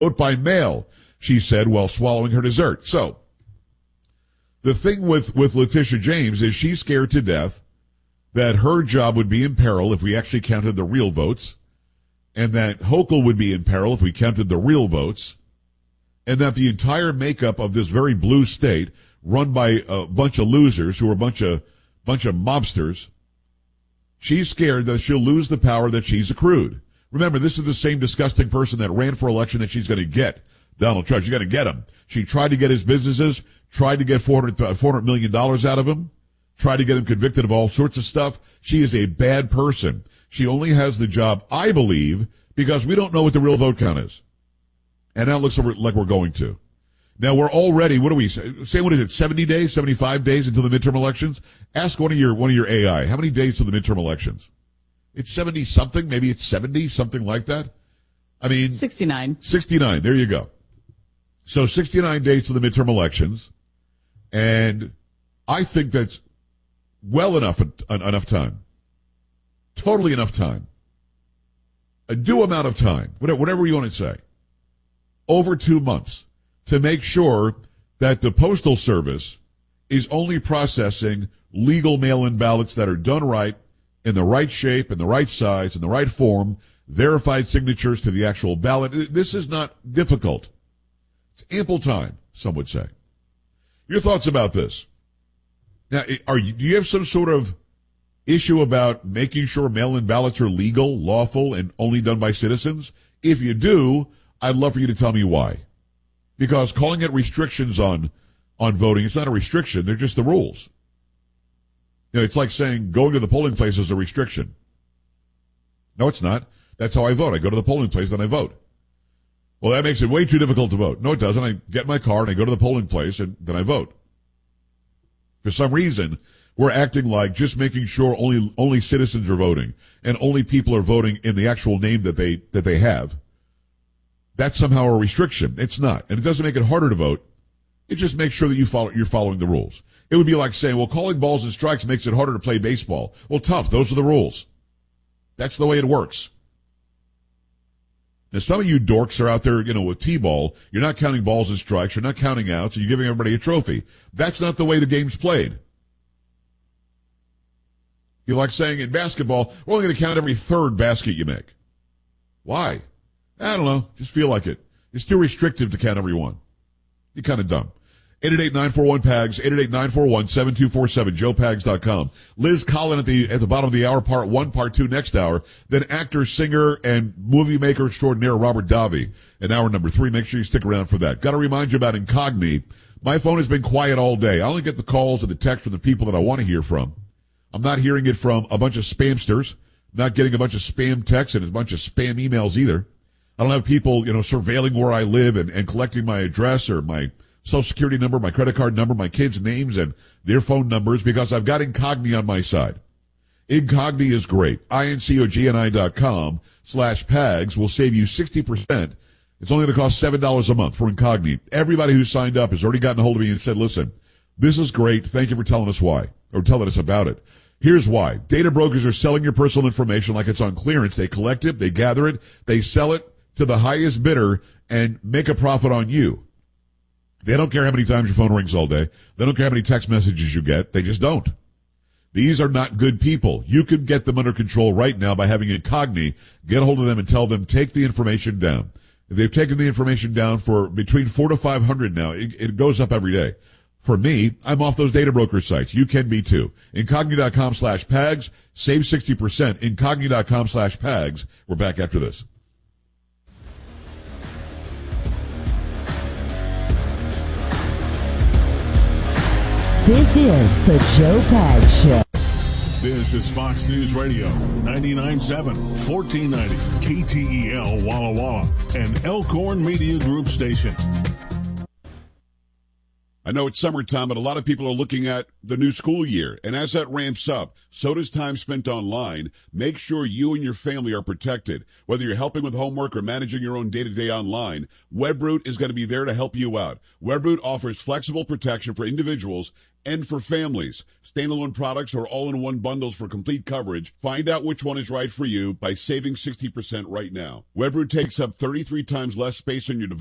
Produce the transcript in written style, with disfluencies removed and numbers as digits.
vote by mail, she said while swallowing her dessert. So, the thing with Letitia James is she's scared to death that her job would be in peril if we actually counted the real votes, and that Hochul would be in peril if we counted the real votes, and that the entire makeup of this very blue state, run by a bunch of losers who are a bunch of mobsters, she's scared that she'll lose the power that she's accrued. Remember, this is the same disgusting person that ran for election that she's going to get, Donald Trump. She's going to get him. She tried to get his businesses, tried to get $400 million out of him, tried to get him convicted of all sorts of stuff. She is a bad person. She only has the job, I believe, because we don't know what the real vote count is. And now it looks like we're going to. Now we're already, what do we say, what is it, 70 days, 75 days until the midterm elections? Ask one of your AI, how many days till the midterm elections? It's 70 something, maybe it's 70, something like that. I mean, 69. 69, there you go. So 69 days to the midterm elections. And I think that's well enough time. Totally enough time. A due amount of time, whatever you want to say. Over 2 months to make sure that the Postal Service is only processing legal mail-in ballots that are done right, in the right shape, in the right size, in the right form, verified signatures to the actual ballot. This is not difficult. It's ample time, some would say. Your thoughts about this? Now, do you have some sort of issue about making sure mail-in ballots are legal, lawful, and only done by citizens? If you do, I'd love for you to tell me why. Because calling it restrictions on voting, it's not a restriction, they're just the rules. You know, it's like saying going to the polling place is a restriction. No, it's not. That's how I vote. I go to the polling place, then I vote. Well, that makes it way too difficult to vote. No, it doesn't. I get my car and I go to the polling place and then I vote. For some reason, we're acting like just making sure only citizens are voting and only people are voting in the actual name that they have. That's somehow a restriction. It's not. And it doesn't make it harder to vote. It just makes sure that you're following the rules. It would be like saying, well, calling balls and strikes makes it harder to play baseball. Well, tough. Those are the rules. That's the way it works. Now, some of you dorks are out there, with T-ball. You're not counting balls and strikes. You're not counting outs. And you're giving everybody a trophy. That's not the way the game's played. You're like saying in basketball, we're only going to count every third basket you make. Why? I don't know. Just feel like it. It's too restrictive to count every one. You're kind of dumb. 888-941-PAGS, 888-941-7247, joepags.com. Liz Collin at the bottom of the hour, part one, part two next hour. Then actor, singer, and movie maker extraordinaire Robert Davi in hour number three. Make sure you stick around for that. Got to remind you about Incogni. My phone has been quiet all day. I only get the calls and the text from the people that I want to hear from. I'm not hearing it from a bunch of spamsters, not getting a bunch of spam texts and a bunch of spam emails either. I don't have people, surveilling where I live and collecting my address or my Social Security number, my credit card number, my kids' names, and their phone numbers because I've got Incogni on my side. Incogni is great. incogni.com/PAGS will save you 60%. It's only going to cost $7 a month for Incogni. Everybody who signed up has already gotten a hold of me and said, listen, this is great. Thank you for telling us why, or telling us about it. Here's why. Data brokers are selling your personal information like it's on clearance. They collect it, they gather it, they sell it to the highest bidder and make a profit on you. They don't care how many times your phone rings all day. They don't care how many text messages you get. They just don't. These are not good people. You can get them under control right now by having Incogni. Get a hold of them and tell them, take the information down. If they've taken the information down for between 400 to 500 now, it goes up every day. For me, I'm off those data broker sites. You can be too. Incogni.com/PAGS. Save 60%. Incogni.com/PAGS. We're back after this. This is the Joe Pags Show. This is Fox News Radio, 99.7, 1490, KTEL Walla Walla, and Elkhorn Media Group Station. I know it's summertime, but a lot of people are looking at the new school year. And as that ramps up, so does time spent online. Make sure you and your family are protected. Whether you're helping with homework or managing your own day-to-day online, Webroot is going to be there to help you out. Webroot offers flexible protection for individuals and for families. Standalone products or all-in-one bundles for complete coverage. Find out which one is right for you by saving 60% right now. Webroot takes up 33 times less space on your device